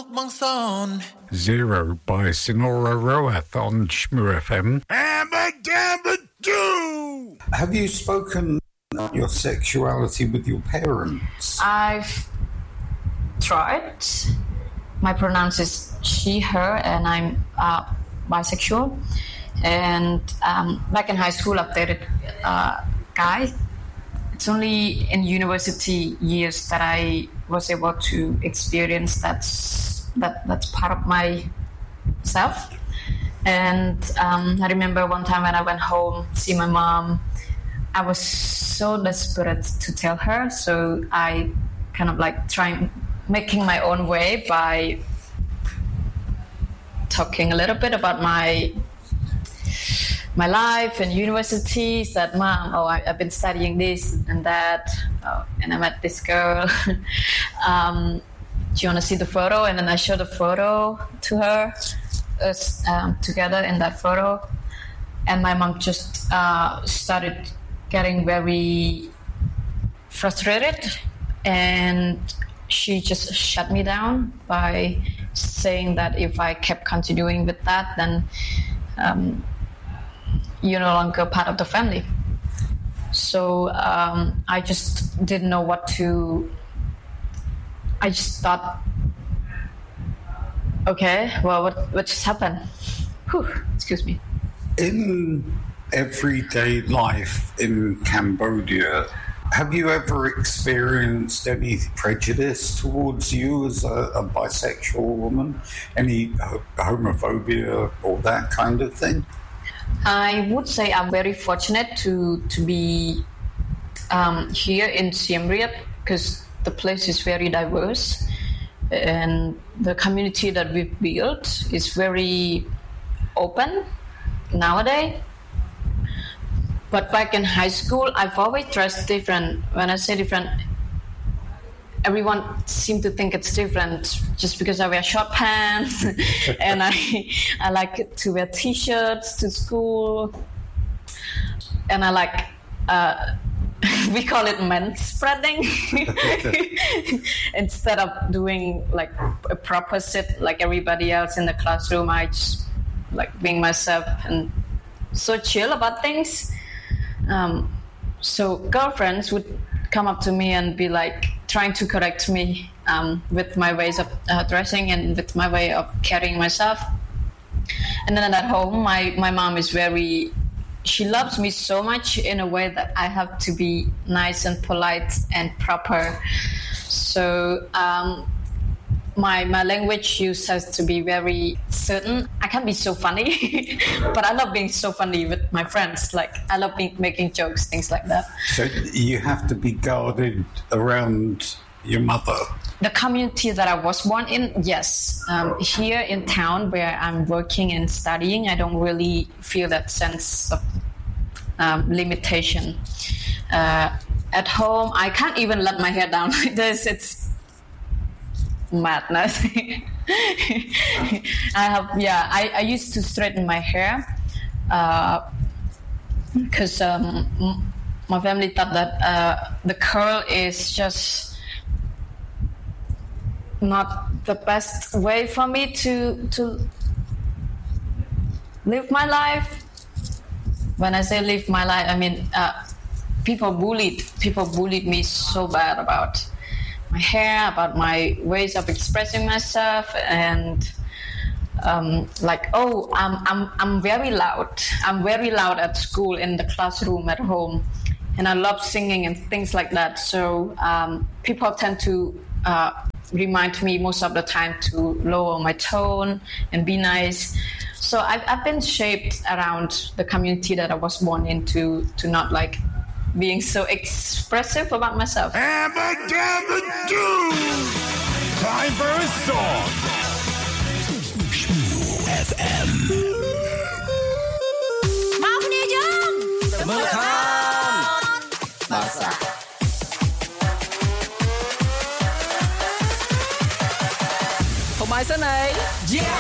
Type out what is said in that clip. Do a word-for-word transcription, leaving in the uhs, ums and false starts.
bang son. Zero by Sonora Roath on Shmoo F M. Have you spoken about your sexuality with your parents? I've tried. My pronouns is she, her, and I'm uh, bisexual. And um, back in high school, I've dated a guy. It's only in university years that I was able to experience that's that that's part of myself. And um, I remember one time when I went home to see my mom, I was so desperate to tell her. So I kind of like trying making my own way by talking a little bit about my my life and universities. That mom, oh, I, I've been studying this and that, oh, and I met this girl. um, do you want to see the photo? And then I showed the photo to her, us um, together in that photo, and my mom just uh, started getting very frustrated, and she just shut me down by saying that if I kept continuing with that, then um, you're no longer part of the family. So um, I just didn't know what to. I just thought, okay, well, what what just happened? Whew, excuse me. In everyday life in Cambodia, have you ever experienced any prejudice towards you as a, a bisexual woman? Any ho- homophobia or that kind of thing? I would say I'm very fortunate to to be um, here in Siem Reap, because the place is very diverse, and the community that we've built is very open nowadays. But back in high school, I've always dressed different. When I say different, everyone seemed to think it's different just because I wear short pants and I I like to wear t-shirts to school, and I like uh, we call it men spreading instead of doing like a proper sit like everybody else in the classroom. I just like being myself and so chill about things. Um, so girlfriends would come up to me and be like trying to correct me um, with my ways of uh, dressing and with my way of carrying myself. And then at home, my, my mom is very, she loves me so much in a way that I have to be nice and polite and proper. So um, my my language use has to be very certain. I can be so funny, but I love being so funny with my friends. Like I love being, making jokes, things like that. So you have to be guarded around your mother. The community that I was born in, yes. Um, here in town where I'm working and studying, I don't really feel that sense of um, limitation. Uh, at home, I can't even let my hair down like this. It's madness. I have, yeah, I, I used to straighten my hair because uh, um, my family thought that uh, the curl is just not the best way for me to to live my life. When I say live my life, I mean uh, people bullied people bullied me so bad about my hair, about my ways of expressing myself, and um, like, oh, I'm I'm I'm very loud. I'm very loud at school, in the classroom, at home, and I love singing and things like that. So um, people tend to uh, remind me most of the time to lower my tone and be nice. So I've, I've been shaped around the community that I was born into to not like being so expressive about myself. Abba dabba doo! Time for a song! Shmoo F M. Mau punya jom! Makan! Masak! Không ai sân này! Yeah!